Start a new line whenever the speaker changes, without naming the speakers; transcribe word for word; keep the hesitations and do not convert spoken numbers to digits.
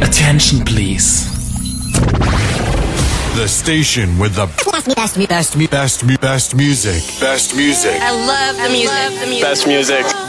Attention, please.
The station with the best, best, best, best, best, best music. Best music.
I love the music. I love the music.
Best music.